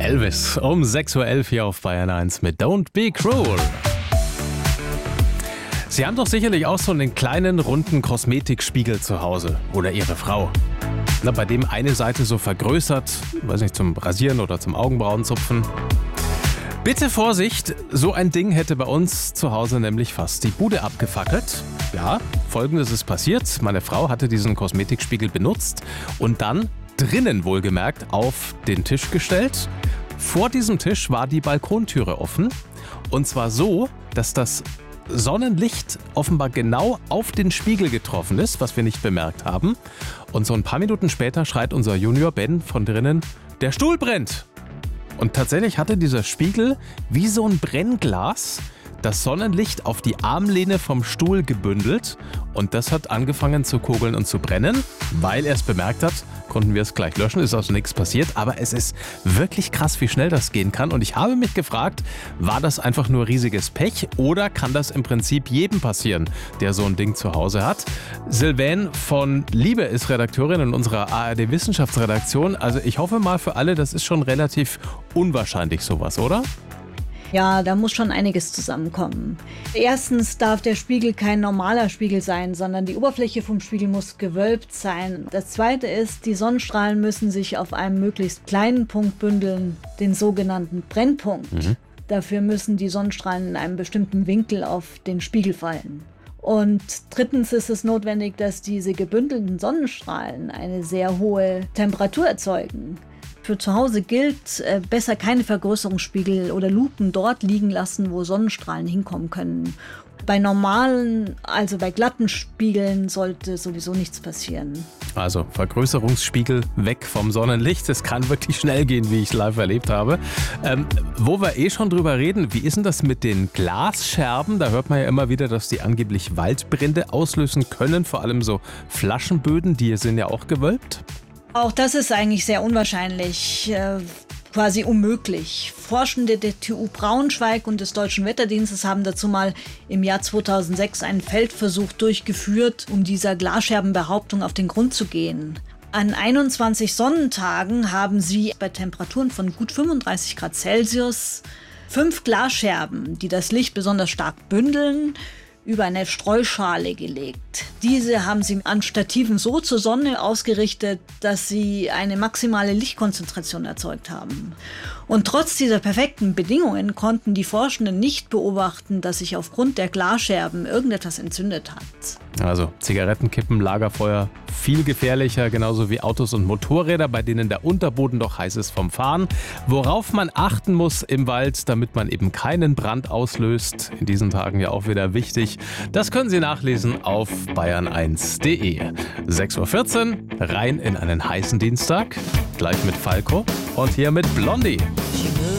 Elvis um 6.11 Uhr hier auf Bayern 1 mit Don't Be Cruel. Sie haben doch sicherlich auch so einen kleinen, runden Kosmetikspiegel zu Hause. Oder Ihre Frau. Na, bei dem eine Seite so vergrößert, weiß nicht, zum Rasieren oder zum Augenbrauenzupfen. Bitte Vorsicht, so ein Ding hätte bei uns zu Hause nämlich fast die Bude abgefackelt. Ja, Folgendes ist passiert. Meine Frau hatte diesen Kosmetikspiegel benutzt und dann drinnen wohlgemerkt auf den Tisch gestellt. Vor diesem Tisch war die Balkontüre offen. Und zwar so, dass das Sonnenlicht offenbar genau auf den Spiegel getroffen ist, was wir nicht bemerkt haben. Und so ein paar Minuten später schreit unser Junior Ben von drinnen, der Stuhl brennt. Und tatsächlich hatte dieser Spiegel wie so ein Brennglas das Sonnenlicht auf die Armlehne vom Stuhl gebündelt. Und das hat angefangen zu kokeln und zu brennen. Weil er es bemerkt hat, konnten wir es gleich löschen, ist also nichts passiert. Aber es ist wirklich krass, wie schnell das gehen kann. Und ich habe mich gefragt, war das einfach nur riesiges Pech oder kann das im Prinzip jedem passieren, der so ein Ding zu Hause hat? Sylvain von Liebe ist Redakteurin in unserer ARD-Wissenschaftsredaktion. Also ich hoffe mal für alle, das ist schon relativ unwahrscheinlich sowas, oder? Ja, da muss schon einiges zusammenkommen. Erstens darf der Spiegel kein normaler Spiegel sein, sondern die Oberfläche vom Spiegel muss gewölbt sein. Das Zweite ist, die Sonnenstrahlen müssen sich auf einem möglichst kleinen Punkt bündeln, den sogenannten Brennpunkt. Dafür müssen die Sonnenstrahlen in einem bestimmten Winkel auf den Spiegel fallen. Und drittens ist es notwendig, dass diese gebündelten Sonnenstrahlen eine sehr hohe Temperatur erzeugen. Für zu Hause gilt, besser keine Vergrößerungsspiegel oder Lupen dort liegen lassen, wo Sonnenstrahlen hinkommen können. Bei normalen, also bei glatten Spiegeln sollte sowieso nichts passieren. Also Vergrößerungsspiegel weg vom Sonnenlicht. Es kann wirklich schnell gehen, wie ich live erlebt habe. Wo wir schon drüber reden, wie ist denn das mit den Glasscherben? Da hört man ja immer wieder, dass die angeblich Waldbrände auslösen können. Vor allem so Flaschenböden, die sind ja auch gewölbt. Auch das ist eigentlich sehr unwahrscheinlich, quasi unmöglich. Forschende der TU Braunschweig und des Deutschen Wetterdienstes haben dazu mal im Jahr 2006 einen Feldversuch durchgeführt, um dieser Glasscherbenbehauptung auf den Grund zu gehen. An 21 Sonnentagen haben sie bei Temperaturen von gut 35 Grad Celsius 5 Glasscherben, die das Licht besonders stark bündeln, über eine Streuschale gelegt. Diese haben sie an Stativen so zur Sonne ausgerichtet, dass sie eine maximale Lichtkonzentration erzeugt haben. Und trotz dieser perfekten Bedingungen konnten die Forschenden nicht beobachten, dass sich aufgrund der Glasscherben irgendetwas entzündet hat. Also Zigarettenkippen, Lagerfeuer, viel gefährlicher, genauso wie Autos und Motorräder, bei denen der Unterboden doch heiß ist vom Fahren. Worauf man achten muss im Wald, damit man eben keinen Brand auslöst, in diesen Tagen ja auch wieder wichtig, das können Sie nachlesen auf bayern1.de. 6.14 Uhr, rein in einen heißen Dienstag, gleich mit Falco und hier mit Blondie.